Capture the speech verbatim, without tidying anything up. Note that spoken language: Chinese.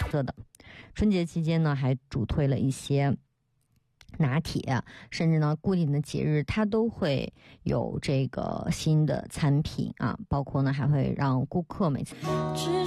色的。春节期间呢，还主推了一些拿铁，甚至呢固定的节日它都会有这个新的餐品啊，包括呢还会让顾客每次。